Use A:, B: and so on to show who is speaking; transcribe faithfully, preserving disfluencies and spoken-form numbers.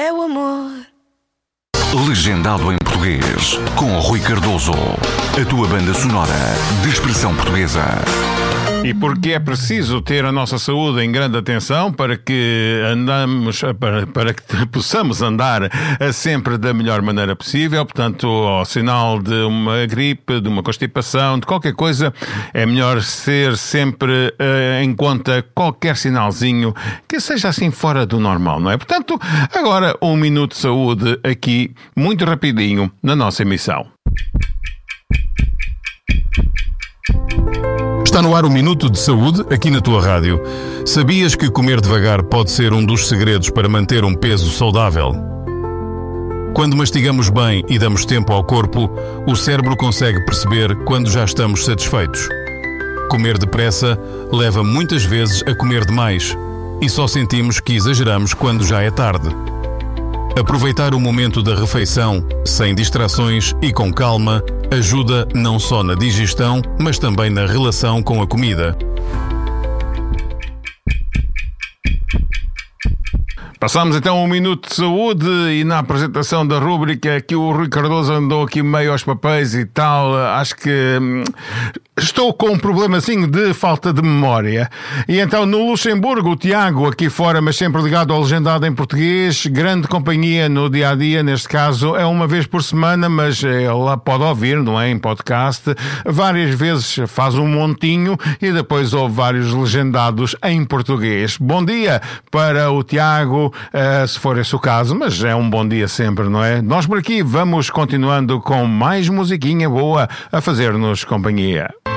A: é o amor.
B: Legendado em português, com Rui Cardoso, a tua banda sonora de expressão portuguesa.
C: E porque é preciso ter a nossa saúde em grande atenção para que andamos, para, para que possamos andar sempre da melhor maneira possível. Portanto, ao sinal de uma gripe, de uma constipação, de qualquer coisa, é melhor ser sempre uh, em conta qualquer sinalzinho que seja assim fora do normal, não é? Portanto, agora um minuto de saúde aqui, muito rapidinho, na nossa emissão.
D: Está no ar o Minuto de Saúde, aqui na tua rádio. Sabias que comer devagar pode ser um dos segredos para manter um peso saudável? Quando mastigamos bem e damos tempo ao corpo, o cérebro consegue perceber quando já estamos satisfeitos. Comer depressa leva muitas vezes a comer demais e só sentimos que exageramos quando já é tarde. Aproveitar o momento da refeição, sem distrações e com calma, ajuda não só na digestão, mas também na relação com a comida.
C: Passamos então um minuto de saúde e na apresentação da rúbrica que o Rui Cardoso andou aqui meio aos papéis e tal, acho que hum, estou com um problemazinho de falta de memória. E então no Luxemburgo, o Tiago, aqui fora, mas sempre ligado ao Legendado em português, grande companhia no dia-a-dia, neste caso é uma vez por semana, mas ele pode ouvir, não é, em podcast, várias vezes faz um montinho e depois ouve vários legendados em português. Bom dia para o Tiago, Uh, se for esse o caso, mas é um bom dia sempre, não é? Nós por aqui vamos continuando com mais musiquinha boa a fazer-nos companhia.